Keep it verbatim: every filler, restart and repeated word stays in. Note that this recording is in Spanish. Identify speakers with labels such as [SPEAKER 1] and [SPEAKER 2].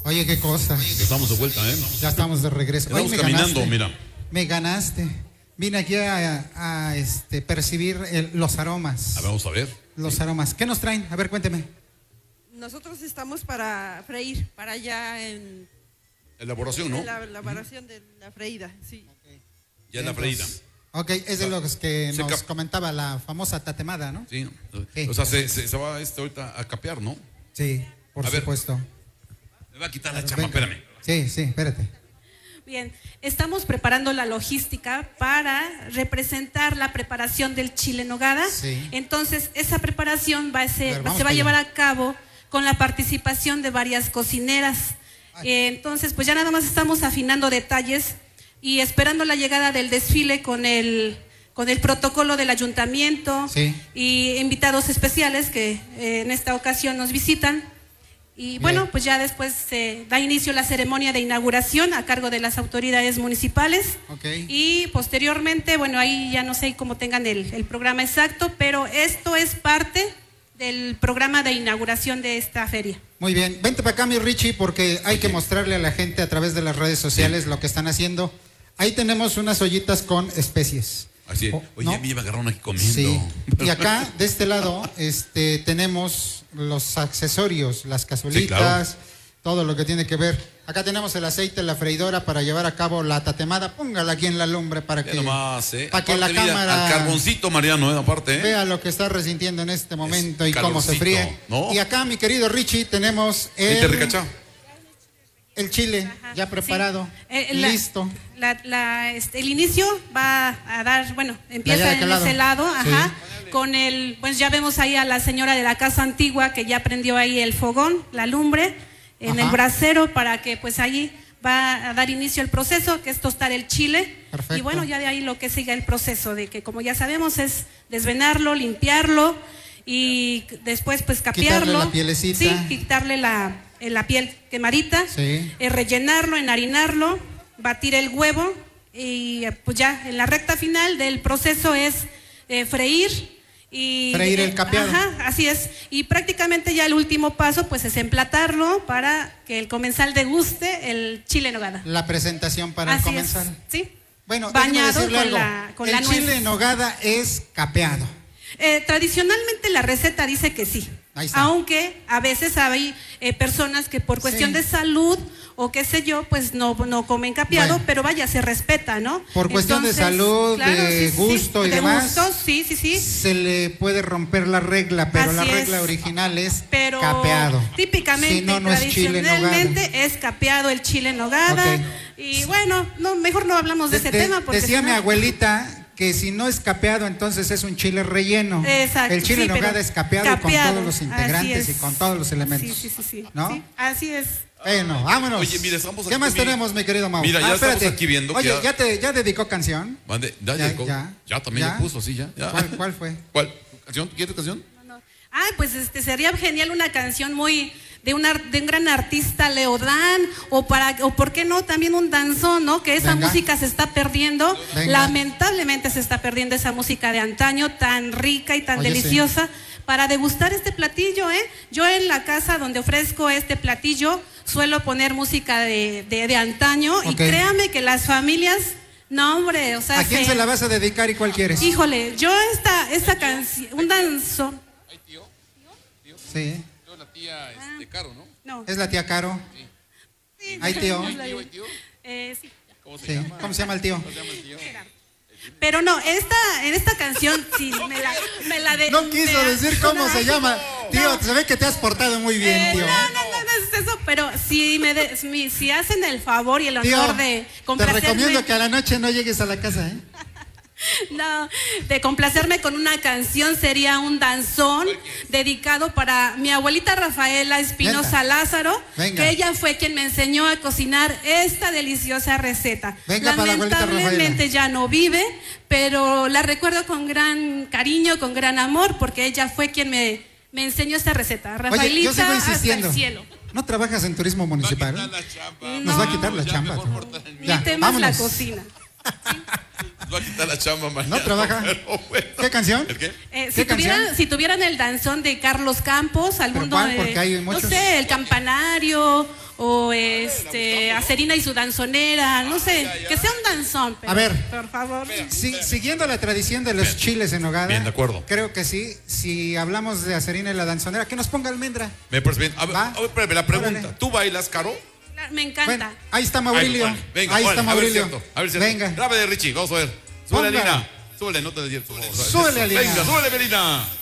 [SPEAKER 1] Oye, qué cosa.
[SPEAKER 2] Ya estamos de vuelta, ¿eh?
[SPEAKER 1] Ya estamos de regreso.
[SPEAKER 2] Estamos
[SPEAKER 1] Oye, me
[SPEAKER 2] caminando,
[SPEAKER 1] ganaste.
[SPEAKER 2] mira.
[SPEAKER 1] Me ganaste. Vine aquí a, a, este, percibir el, los aromas.
[SPEAKER 2] A ver, vamos a ver.
[SPEAKER 1] Los
[SPEAKER 2] Sí.
[SPEAKER 1] aromas. ¿Qué nos traen? A ver, cuénteme.
[SPEAKER 3] Nosotros estamos para freír, para ya en
[SPEAKER 2] Elaboración, ¿no?
[SPEAKER 3] la elaboración de la freída, sí.
[SPEAKER 2] Ya en la freída.
[SPEAKER 1] Ok, es de los que
[SPEAKER 2] Se
[SPEAKER 1] nos
[SPEAKER 2] cap-
[SPEAKER 1] comentaba la famosa tatemada, ¿no?
[SPEAKER 2] Sí.
[SPEAKER 1] Sí.
[SPEAKER 2] O sea, se, se, se va este ahorita a capear, ¿no?
[SPEAKER 1] Sí, por
[SPEAKER 2] A ver.
[SPEAKER 1] supuesto.
[SPEAKER 2] Me va a quitar la
[SPEAKER 1] Venga.
[SPEAKER 2] chama, espérame.
[SPEAKER 1] Sí, sí, espérate.
[SPEAKER 4] Bien, estamos preparando la logística para representar la preparación del chile en nogada.
[SPEAKER 1] Sí.
[SPEAKER 4] Entonces, esa preparación va a ser,
[SPEAKER 1] A ver, vamos
[SPEAKER 4] se va a
[SPEAKER 1] para
[SPEAKER 4] llevar
[SPEAKER 1] allá.
[SPEAKER 4] a cabo con la participación de varias cocineras. Eh, entonces, pues ya nada más estamos afinando detalles y esperando la llegada del desfile con el, con el protocolo del ayuntamiento
[SPEAKER 1] Sí.
[SPEAKER 4] y invitados especiales que eh, en esta ocasión nos visitan. Y bueno,
[SPEAKER 1] Bien.
[SPEAKER 4] pues ya después se da inicio la ceremonia de inauguración a cargo de las autoridades municipales.
[SPEAKER 1] Ok.
[SPEAKER 4] Y posteriormente, bueno, ahí ya no sé cómo tengan el, el programa exacto, pero esto es parte del programa de inauguración de esta feria.
[SPEAKER 1] Muy bien. Vente para acá, mi Richie, porque hay que mostrarle a la gente a través de las redes sociales lo que están haciendo. Ahí tenemos unas ollitas con especies.
[SPEAKER 2] Así es.
[SPEAKER 1] Oh,
[SPEAKER 2] Oye,
[SPEAKER 1] ¿no?
[SPEAKER 2] me iba a agarrar aquí comiendo.
[SPEAKER 1] Sí. Y acá, de este lado, este, tenemos los accesorios, las cazuelitas,
[SPEAKER 2] Sí, claro.
[SPEAKER 1] todo lo que tiene que ver. Acá tenemos el aceite, la freidora para llevar a cabo la tatemada. Póngala aquí en la lumbre para
[SPEAKER 2] Ya
[SPEAKER 1] que,
[SPEAKER 2] nomás, ¿eh?
[SPEAKER 1] para que la
[SPEAKER 2] Aparte, mira,
[SPEAKER 1] cámara
[SPEAKER 2] al carboncito, Mariano, ¿eh? Aparte, ¿eh?
[SPEAKER 1] vea lo que está resintiendo en este momento y cómo se
[SPEAKER 2] calorcito,
[SPEAKER 1] fríe.
[SPEAKER 2] ¿no?
[SPEAKER 1] Y acá, mi querido Richie, tenemos
[SPEAKER 2] Vente,
[SPEAKER 1] el,
[SPEAKER 2] ricachá.
[SPEAKER 1] el chile ya preparado,
[SPEAKER 4] Sí. Eh, la-
[SPEAKER 1] listo.
[SPEAKER 4] La, la, este, el inicio va a dar, bueno, empieza
[SPEAKER 1] ¿De
[SPEAKER 4] en
[SPEAKER 1] qué lado?
[SPEAKER 4] ese lado,
[SPEAKER 1] Sí.
[SPEAKER 4] ajá, con el, pues ya vemos ahí a la señora de la casa antigua que ya prendió ahí el fogón, la lumbre, en
[SPEAKER 1] Ajá.
[SPEAKER 4] el brasero para que pues ahí va a dar inicio el proceso, que es tostar el chile.
[SPEAKER 1] Perfecto.
[SPEAKER 4] Y bueno, ya de ahí lo que siga el proceso, de que como ya sabemos es desvenarlo, limpiarlo y después pues capearlo.
[SPEAKER 1] Quitarle la pielecita.
[SPEAKER 4] Sí, quitarle la, eh, la piel quemadita,
[SPEAKER 1] Sí.
[SPEAKER 4] eh, rellenarlo, enharinarlo, batir el huevo y eh, pues ya en la recta final del proceso es eh, freír y
[SPEAKER 1] Freír el
[SPEAKER 4] eh,
[SPEAKER 1] capeado.
[SPEAKER 4] Ajá, así es. Y prácticamente ya el último paso pues es emplatarlo para que el comensal deguste el chile en nogada.
[SPEAKER 1] La presentación para
[SPEAKER 4] Así
[SPEAKER 1] el comensal.
[SPEAKER 4] es, sí.
[SPEAKER 1] Bueno, déjeme
[SPEAKER 4] bañado
[SPEAKER 1] decirle
[SPEAKER 4] con
[SPEAKER 1] algo.
[SPEAKER 4] la con
[SPEAKER 1] el
[SPEAKER 4] la nuez.
[SPEAKER 1] chile en nogada es capeado.
[SPEAKER 4] Eh, tradicionalmente la receta dice que sí,
[SPEAKER 1] Ahí está.
[SPEAKER 4] aunque a veces hay eh, personas que por cuestión
[SPEAKER 1] Sí.
[SPEAKER 4] de salud o qué sé yo, pues no, no comen capeado,
[SPEAKER 1] Bueno.
[SPEAKER 4] pero vaya, se respeta, ¿no?
[SPEAKER 1] Por cuestión de salud, de gusto y
[SPEAKER 4] de
[SPEAKER 1] demás,
[SPEAKER 4] gusto, sí, sí, sí.
[SPEAKER 1] Se le puede romper la regla, pero
[SPEAKER 4] Así
[SPEAKER 1] la
[SPEAKER 4] es.
[SPEAKER 1] regla original es
[SPEAKER 4] Pero
[SPEAKER 1] capeado.
[SPEAKER 4] típicamente,
[SPEAKER 1] Si no, no es chile en nogada.
[SPEAKER 4] tradicionalmente es capeado el chile en nogada.
[SPEAKER 1] Ok.
[SPEAKER 4] Y bueno, no, mejor no hablamos de, ese
[SPEAKER 1] De-
[SPEAKER 4] tema porque
[SPEAKER 1] decía
[SPEAKER 4] si
[SPEAKER 1] mi
[SPEAKER 4] no-
[SPEAKER 1] abuelita que si no es capeado, entonces es un chile relleno.
[SPEAKER 4] Exacto,
[SPEAKER 1] El chile
[SPEAKER 4] sí,
[SPEAKER 1] en nogada
[SPEAKER 4] pero
[SPEAKER 1] es capeado,
[SPEAKER 4] capeado,
[SPEAKER 1] con todos los
[SPEAKER 4] así
[SPEAKER 1] integrantes y
[SPEAKER 4] es.
[SPEAKER 1] con todos los elementos.
[SPEAKER 4] Sí, sí, sí, sí.
[SPEAKER 1] ¿No?
[SPEAKER 4] Sí, así es.
[SPEAKER 1] Bueno, vámonos.
[SPEAKER 2] Oye, mira, estamos
[SPEAKER 1] ¿Qué
[SPEAKER 2] aquí,
[SPEAKER 1] más
[SPEAKER 2] mira.
[SPEAKER 1] tenemos, mi querido Mau?
[SPEAKER 2] Mira, ya estamos
[SPEAKER 1] espérate.
[SPEAKER 2] aquí viendo que
[SPEAKER 1] Oye,
[SPEAKER 2] ya-
[SPEAKER 1] ya, te, ya dedicó canción.
[SPEAKER 2] Mande, ya,
[SPEAKER 1] Ya,
[SPEAKER 2] llegó.
[SPEAKER 1] ya.
[SPEAKER 2] Ya también
[SPEAKER 1] Ya.
[SPEAKER 2] le puso, sí, ya. ya.
[SPEAKER 1] ¿Cuál, cuál fue?
[SPEAKER 2] ¿Cuál? ¿Canción? ¿Quieres canción?
[SPEAKER 4] Ay, pues este sería genial una canción muy de un, ar- de un gran artista, Leodán, o para o por qué no también un danzón, ¿no? Que esa
[SPEAKER 1] Venga.
[SPEAKER 4] música se está perdiendo,
[SPEAKER 1] Venga.
[SPEAKER 4] lamentablemente se está perdiendo esa música de antaño tan rica y tan
[SPEAKER 1] Oye, sí.
[SPEAKER 4] deliciosa para degustar este platillo, ¿eh? Yo en la casa donde ofrezco este platillo suelo poner música de, de, de antaño y
[SPEAKER 1] Ok.
[SPEAKER 4] créame que las familias, no hombre, o sea,
[SPEAKER 1] ¿A quién se la vas a dedicar y cuál quieres?
[SPEAKER 4] híjole, yo esta esta canción, un danzón,
[SPEAKER 1] Sí,
[SPEAKER 2] Yo, la tía este, Caro, ¿no?
[SPEAKER 4] no.
[SPEAKER 1] es la tía Caro.
[SPEAKER 4] Sí,
[SPEAKER 1] Ay, tío.
[SPEAKER 4] Eh, sí.
[SPEAKER 2] ¿Cómo se
[SPEAKER 1] Sí.
[SPEAKER 2] llama?
[SPEAKER 1] ¿Cómo se llama el tío?
[SPEAKER 2] ¿Cómo se llama el tío?
[SPEAKER 4] Pero no, esta, en esta canción sí, me la, me la de...
[SPEAKER 1] No quiso
[SPEAKER 4] me-
[SPEAKER 1] decir cómo
[SPEAKER 4] no,
[SPEAKER 1] se llama. Tío,
[SPEAKER 4] no.
[SPEAKER 1] se ve que te has portado muy bien,
[SPEAKER 4] Eh,
[SPEAKER 1] tío.
[SPEAKER 4] no, no, no, no es eso, pero si me de- si, si hacen el favor y el
[SPEAKER 1] Tío,
[SPEAKER 4] honor de
[SPEAKER 1] te
[SPEAKER 4] complacerme,
[SPEAKER 1] recomiendo que a la noche no llegues a la casa, ¿eh?
[SPEAKER 4] no, de complacerme con una canción sería un danzón dedicado para mi abuelita Rafaela Espinosa
[SPEAKER 1] Venga.
[SPEAKER 4] Lázaro,
[SPEAKER 1] Venga.
[SPEAKER 4] que ella fue quien me enseñó a cocinar esta deliciosa receta.
[SPEAKER 1] Venga para la abuelita
[SPEAKER 4] Lamentablemente
[SPEAKER 1] Rafaela.
[SPEAKER 4] ya no vive, pero la recuerdo con gran cariño, con gran amor, porque ella fue quien me, me enseñó esta receta.
[SPEAKER 1] Oye,
[SPEAKER 4] Rafaelita
[SPEAKER 1] yo sigo
[SPEAKER 4] hasta
[SPEAKER 1] insistiendo.
[SPEAKER 4] el cielo.
[SPEAKER 1] ¿No trabajas en turismo municipal?
[SPEAKER 2] Va a quitar la chamba.
[SPEAKER 1] Nos va a
[SPEAKER 4] No.
[SPEAKER 1] quitar la
[SPEAKER 2] Ya,
[SPEAKER 1] chamba.
[SPEAKER 2] mejor
[SPEAKER 1] tú.
[SPEAKER 2] corta el mío.
[SPEAKER 1] Ya,
[SPEAKER 4] Mi tema es la
[SPEAKER 1] vámonos.
[SPEAKER 4] cocina.
[SPEAKER 2] Nos va a quitar la chamba, Mariano.
[SPEAKER 1] ¿No trabaja?
[SPEAKER 2] Pero bueno.
[SPEAKER 1] ¿Qué canción?
[SPEAKER 2] ¿El qué?
[SPEAKER 4] Eh,
[SPEAKER 1] ¿Qué
[SPEAKER 4] si, tuvieran,
[SPEAKER 1] canción?
[SPEAKER 4] si tuvieran el danzón de Carlos Campos, alguno
[SPEAKER 1] cuál?
[SPEAKER 4] de-
[SPEAKER 1] Porque hay
[SPEAKER 4] no
[SPEAKER 1] muchos.
[SPEAKER 4] sé, el campanario o este Acerina y su danzonera, no sé,
[SPEAKER 2] ya, ya.
[SPEAKER 4] que sea un danzón, pero,
[SPEAKER 1] A ver.
[SPEAKER 4] por favor.
[SPEAKER 1] Si- siguiendo la tradición de los chiles en nogada,
[SPEAKER 2] Bien, de acuerdo.
[SPEAKER 1] creo que sí. Si hablamos de Acerina y la danzonera, que nos ponga almendra.
[SPEAKER 2] Me parece bien. A ver,
[SPEAKER 1] ¿Va?
[SPEAKER 2] a ver, espérame, la pregunta.
[SPEAKER 1] Órale.
[SPEAKER 2] ¿Tú bailas, Caro?
[SPEAKER 4] Me encanta.
[SPEAKER 1] Bueno, ahí está Maurilio.
[SPEAKER 2] Ay, vale. Venga,
[SPEAKER 1] ahí
[SPEAKER 2] vale,
[SPEAKER 1] está
[SPEAKER 2] a ver
[SPEAKER 1] Maurilio.
[SPEAKER 2] cierto, a ver cierto.
[SPEAKER 1] Venga.
[SPEAKER 2] Grabe de Richie, vamos a ver. Súbele,
[SPEAKER 1] Ponga.
[SPEAKER 2] Alina. Súbele, no te desvíes, por favor.
[SPEAKER 1] Súbele, Alina.
[SPEAKER 2] Venga, súbele, Alina.